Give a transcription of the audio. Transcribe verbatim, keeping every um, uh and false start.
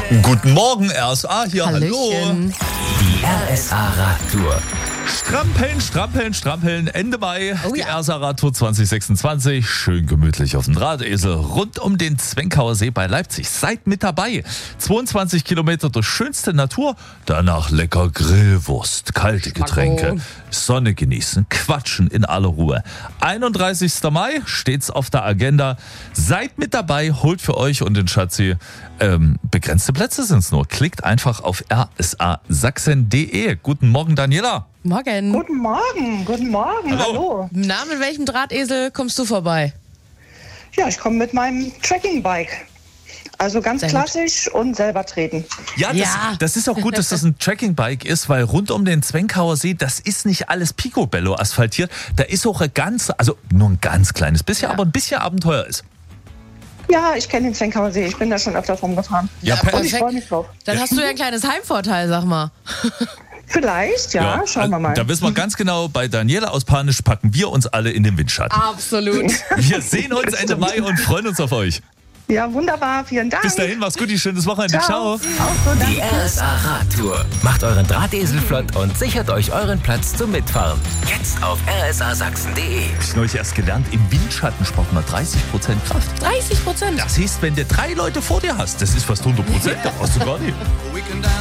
Guten Morgen, R S A hier, Hallöchen. hallo. Die R S A-Radtour. Strampeln, strampeln, strampeln. Ende Mai, Oh die ja. R S A-Radtour zwanzig sechsundzwanzig. Schön gemütlich auf dem Drahtesel rund um den Zwenkauer See bei Leipzig. Seid mit dabei. zweiundzwanzig Kilometer durch schönste Natur. Danach lecker Grillwurst, kalte Getränke, Sonne genießen, quatschen in aller Ruhe. einunddreißigster Mai steht's auf der Agenda. Seid mit dabei, holt für euch und den Schatzi. Ähm, begrenzte Plätze sind's nur. Klickt einfach auf r s a sachsen punkt d e. Guten Morgen, Daniela. Morgen. Guten Morgen, guten Morgen, Hallo. hallo. Na, mit welchem Drahtesel kommst du vorbei? Ja, ich komme mit meinem Trekkingbike. Also ganz Sehr gut. klassisch und selber treten. Ja, das, Ja. das ist auch gut, dass das ein Trekkingbike ist, weil rund um den Zwenkauer See, das ist nicht alles Picobello asphaltiert. Da ist auch ein ganz, also nur ein ganz kleines bisschen, Ja. aber ein bisschen Abenteuer ist. Ja, ich kenne den Zwenkauer See, ich bin da schon öfter rumgefahren. Ja, Ja, Und ich freue mich drauf. Dann hast du ja ein kleines Heimvorteil, sag mal. Vielleicht, ja, schauen wir mal. Da wissen wir ganz genau, bei Daniela aus Panisch packen wir uns alle in den Windschatten. Absolut. Wir sehen uns Ende Mai und freuen uns auf euch. Ja, wunderbar, vielen Dank. Bis dahin, mach's gut, schönes Wochenende. Ciao. Ciao. Auch so, danke. Die R S A-Radtour. Macht euren Drahtesel flott und sichert euch euren Platz zum Mitfahren. Jetzt auf r s a sachsen punkt d e. Ich habe neulich erst gelernt, im Windschatten spart man dreißig Prozent Kraft. dreißig Prozent. Das heißt, wenn du drei Leute vor dir hast, das ist fast hundert Prozent, da brauchst du gar nicht.